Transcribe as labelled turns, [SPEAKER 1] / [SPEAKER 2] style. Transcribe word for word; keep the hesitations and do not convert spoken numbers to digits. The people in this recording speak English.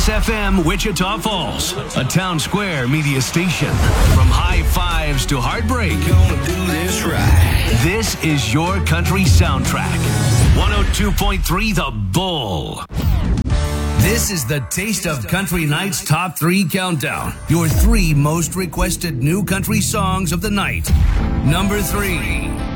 [SPEAKER 1] Kiss F M Wichita Falls, a Town Square media station. From high fives to heartbreak,
[SPEAKER 2] Gonna do this right.
[SPEAKER 1] this is your country soundtrack. one oh two point three The Bull. This is the Taste of Country Night's Top three Countdown. Your three most requested new country songs of the night. Number three.